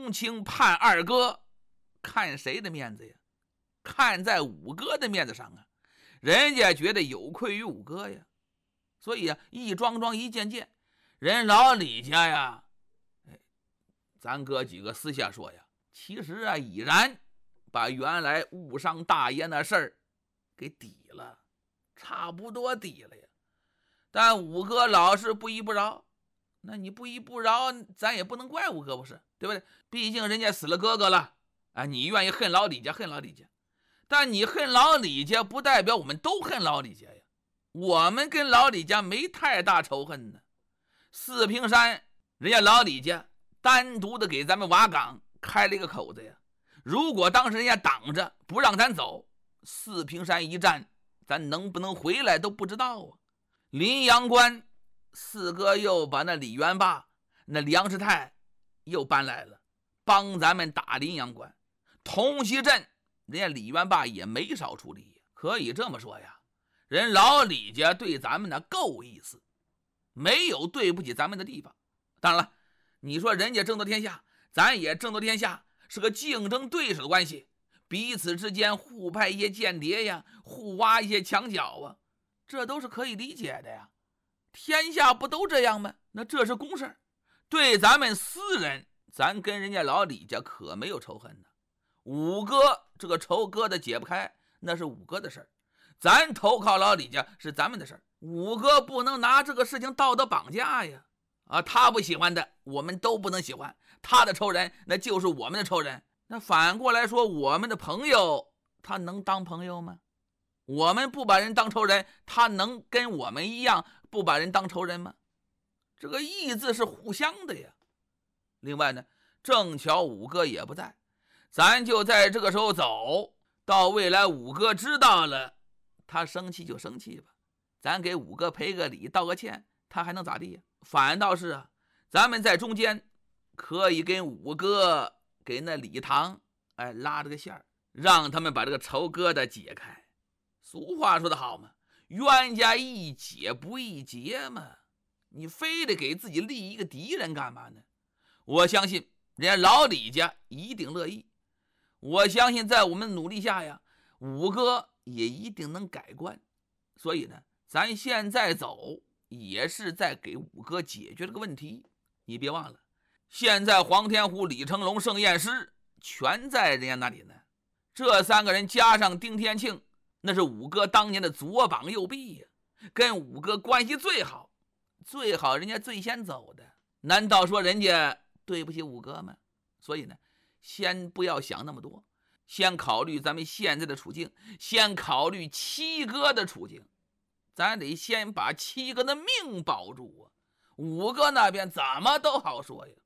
同情判二哥，看谁的面子呀？看在五哥的面子上啊，人家觉得有愧于五哥呀，所以啊，一桩桩一件件，人老李家呀，咱哥几个私下说呀，其实啊，已然把原来误伤大爷那事儿给抵了，差不多抵了呀。但五哥老是不依不饶，那你不依不饶，咱也不能怪五哥，不是对不对？毕竟人家死了哥哥了啊，你愿意恨老李家，恨老李家，但你恨老李家不代表我们都恨老李家呀。我们跟老李家没太大仇恨呢。四平山人家老李家单独的给咱们瓦岗开了一个口子呀，如果当时人家挡着不让咱走，四平山一战咱能不能回来都不知道啊。临阳关四哥又把那李元霸那梁世泰又搬来了，帮咱们打临阳关。同溪镇人家李元霸也没少出力，可以这么说呀，人老李家对咱们那够意思，没有对不起咱们的地方。当然了，你说人家争夺天下，咱也争夺天下，是个竞争对手的关系，彼此之间互派一些间谍呀，互挖一些墙角啊，这都是可以理解的呀。天下不都这样吗？那这是公事，对咱们私人，咱跟人家老李家可没有仇恨呢。五哥这个仇疙瘩解不开，那是五哥的事儿，咱投靠老李家是咱们的事儿。五哥不能拿这个事情道德绑架呀！他不喜欢的我们都不能喜欢，他的仇人那就是我们的仇人。那反过来说，我们的朋友他能当朋友吗？我们不把人当仇人，他能跟我们一样不把人当仇人吗？这个义字是互相的呀。另外呢，正巧五哥也不在，咱就在这个时候走，到未来五哥知道了，他生气就生气吧，咱给五哥赔个礼道个歉，他还能咋地呀？反倒是啊，咱们在中间可以跟五哥给那李唐拉这个线儿，让他们把这个仇疙瘩解开。俗话说得好嘛，冤家宜解不宜结嘛，你非得给自己立一个敌人干嘛呢？我相信人家老李家一定乐意，我相信在我们努力下呀，五哥也一定能改观。所以呢，咱现在走也是在给五哥解决这个问题。你别忘了，现在黄天虎、李成龙、盛验师全在人家那里呢，这三个人加上丁天庆，那是五哥当年的左膀右臂呀，跟五哥关系最好，最好人家最先走的，难道说人家对不起五哥吗？所以呢，先不要想那么多，先考虑咱们现在的处境，先考虑七哥的处境，咱得先把七哥的命保住啊。五哥那边怎么都好说呀。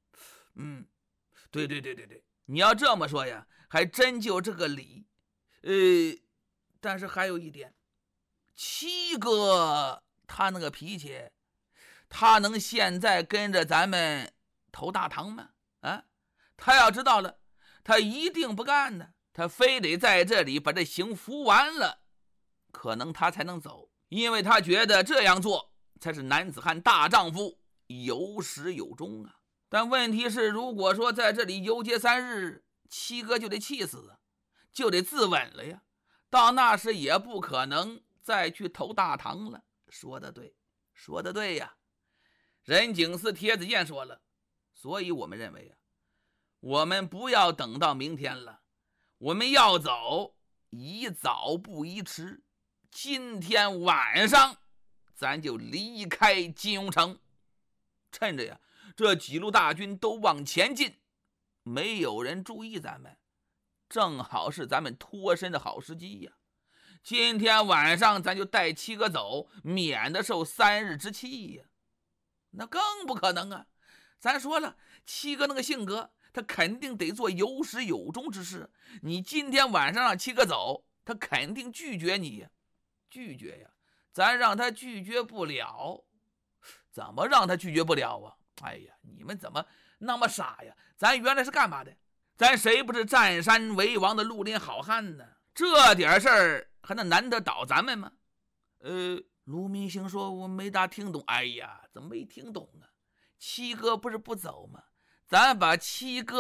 对，你要这么说呀，还真就这个理。但是还有一点，七哥他那个脾气，他能现在跟着咱们投大堂吗？他要知道了，他一定不干呢，他非得在这里把这刑服完了，可能他才能走，因为他觉得这样做才是男子汉大丈夫，有始有终啊。但问题是，如果说在这里游街3日，七哥就得气死，就得自刎了呀，到那时也不可能再去投大堂了。说得对呀。任警司铁子健说了，所以我们认为啊，我们不要等到明天了，我们要走宜早不宜迟，今天晚上咱就离开金庸城，趁着呀这几路大军都往前进，没有人注意咱们，正好是咱们脱身的好时机呀。今天晚上咱就带七哥走，免得受3日之气呀。那更不可能啊，咱说了，七哥那个性格，他肯定得做有始有终之事，你今天晚上让七哥走，他肯定拒绝你呀。拒绝呀，咱让他拒绝不了。怎么让他拒绝不了啊？哎呀，你们怎么那么傻呀？咱原来是干嘛的？咱谁不是占山为王的绿林好汉呢？这点事儿还能难得倒咱们吗？卢明星说我没大听懂。哎呀，怎么没听懂啊？七哥不是不走吗？咱把七哥